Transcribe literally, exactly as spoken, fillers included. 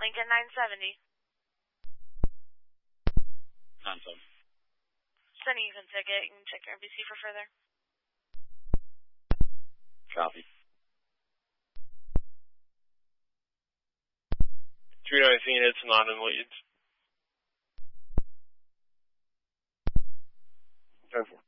Lincoln nine seventy. nine seventy. Sending you some ticket. You can check your N B C for further. Copy. three nineteen, it's not in leads. ten four.